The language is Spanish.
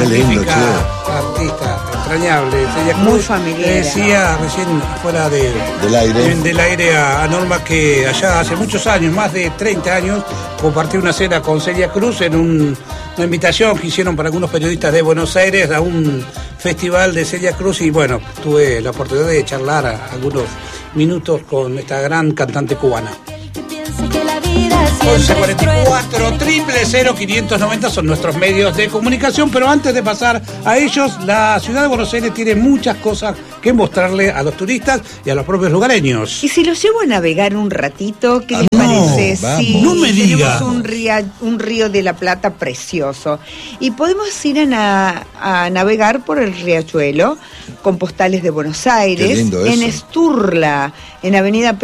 magnífica artista, entrañable. Celia Cruz, muy familiar. Decía recién fuera del aire a Norma que allá hace muchos años, más de 30 años, compartí una cena con Celia Cruz en una invitación que hicieron para algunos periodistas de Buenos Aires a un festival de Celia Cruz y bueno, tuve la oportunidad de charlar algunos minutos con esta gran cantante cubana. 1144 000 590 son nuestros medios de comunicación, pero antes de pasar a ellos, la ciudad de Buenos Aires tiene muchas cosas que mostrarle a los turistas y a los propios lugareños. Y si los llevo a navegar un ratito, ¿qué les parece? Vamos. Sí, No me diga. Tenemos un río de la Plata precioso y podemos ir a navegar por el riachuelo con postales de Buenos Aires, Qué lindo en eso. Esturla, en Avenida